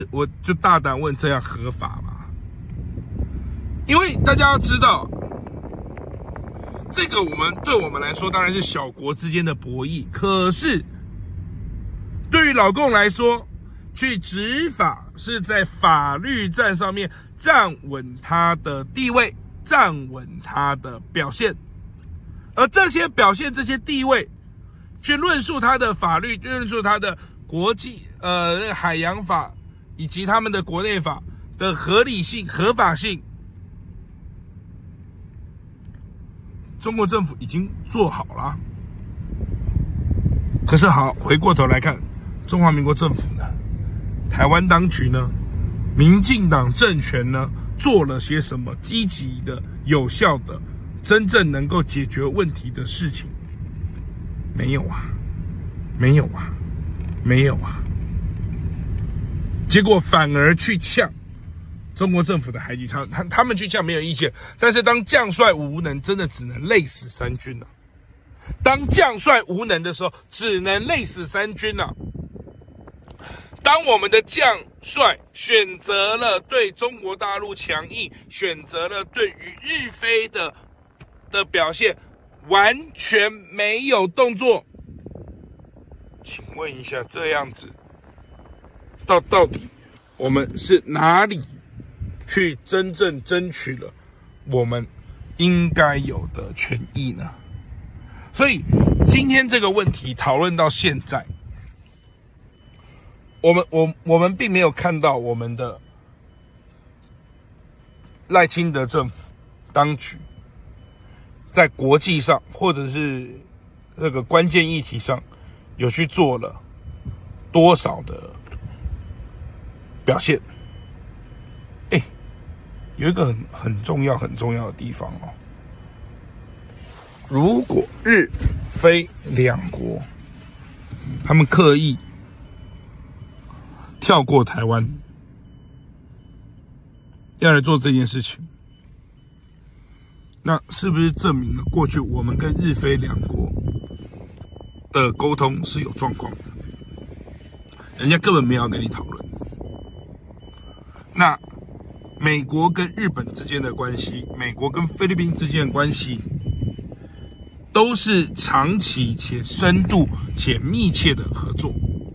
我就大胆问，这样合法吗？因为大家要知道，这个对我们来说当然是小国之间的博弈，可是对于老共来说，去执法是在法律战上面站稳他的地位，站稳他的表现，而这些表现、这些地位，去论述他的法律，论述他的国际海洋法以及他们的国内法的合理性、合法性，中国政府已经做好了。可是好，回过头来看，中华民国政府呢，台湾当局呢，民进党政权呢，做了些什么积极的、有效的、真正能够解决问题的事情？没有啊，没有啊，没有啊。结果反而去呛中国政府的海警，他们去呛没有意见，但是当将帅无能，真的只能累死三军了。当将帅无能的时候，只能累死三军了。当我们的将帅选择了对中国大陆强硬，选择了对于日菲的表现完全没有动作，请问一下，这样子到底我们是哪里去真正争取了我们应该有的权益呢？所以今天这个问题讨论到现在，我们并没有看到我们的赖清德政府当局在国际上或者是这个关键议题上有去做了多少的表现。有一个很重要的地方哦，如果日菲两国他们刻意跳过台湾要来做这件事情，那是不是证明了过去我们跟日菲两国的沟通是有状况的？人家根本没有要跟你讨论。那美国跟日本之间的关系，美国跟菲律宾之间的关系，都是长期且深度且密切的合作。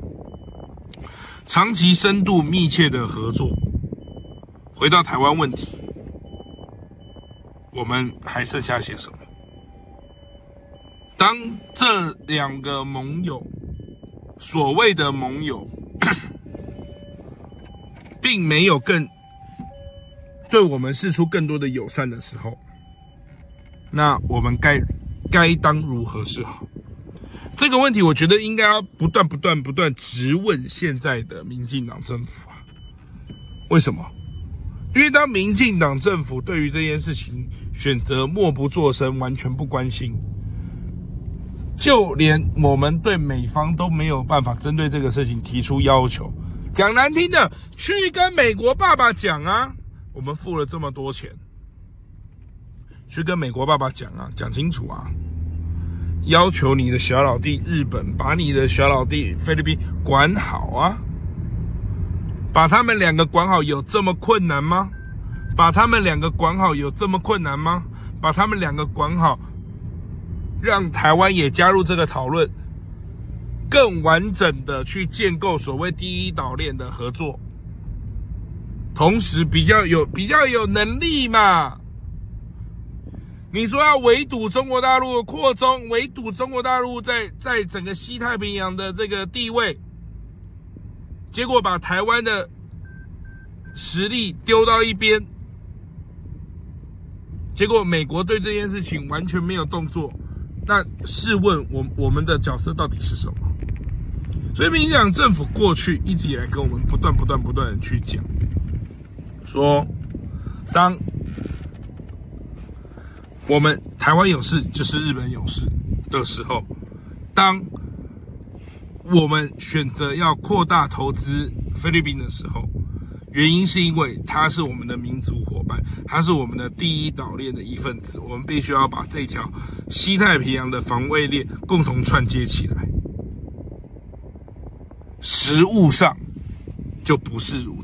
长期深度密切的合作，回到台湾问题，我们还剩下些什么？当这两个盟友，所谓的盟友，并没有对我们释出更多的友善的时候，那我们该当如何是好？这个问题，我觉得应该要不断质问现在的民进党政府啊。为什么？因为当民进党政府对于这件事情选择默不作声，完全不关心，就连我们对美方都没有办法针对这个事情提出要求。讲难听的，去跟美国爸爸讲啊，我们付了这么多钱，去跟美国爸爸讲啊，讲清楚啊，要求你的小老弟日本把你的小老弟菲律宾管好啊，把他们两个管好有这么困难吗？把他们两个管好有这么困难吗？把他们两个管好，让台湾也加入这个讨论，更完整的去建构所谓第一岛链的合作，同时比较有能力嘛。你说要围堵中国大陆的扩充，围堵中国大陆在整个西太平洋的这个地位，结果把台湾的实力丢到一边，结果美国对这件事情完全没有动作，那试问我们的角色到底是什么？所以民进党政府过去一直以来跟我们不断的去讲，说当我们台湾有事就是日本有事的时候，当我们选择要扩大投资菲律宾的时候，原因是因为它是我们的民族伙伴，它是我们的第一岛链的一份子，我们必须要把这条西太平洋的防卫链共同串接起来。实务上就不是如此。